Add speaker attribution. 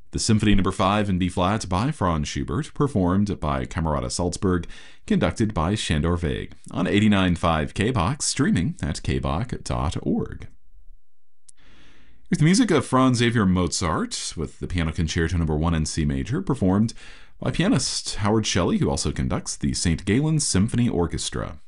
Speaker 1: The Symphony No. 5 in B-flat by Franz Schubert, performed by Camerata Salzburg, conducted by Shandor Vague, on 89.5 KBOX, streaming at kbok.org. Here's the music of Franz Xavier Mozart with the Piano Concerto No. 1 in C major, performed by pianist Howard Shelley, who also conducts the St. Galen's Symphony Orchestra.